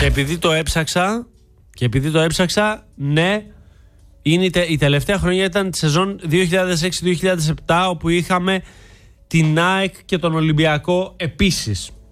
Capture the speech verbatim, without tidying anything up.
Και επειδή το έψαξα, και επειδή το έψαξα, ναι, είναι, η τελευταία χρονιά ήταν τη σεζόν δύο χιλιάδες έξι δύο χιλιάδες επτά, όπου είχαμε την ΑΕΚ και τον Ολυμπιακό επίσης.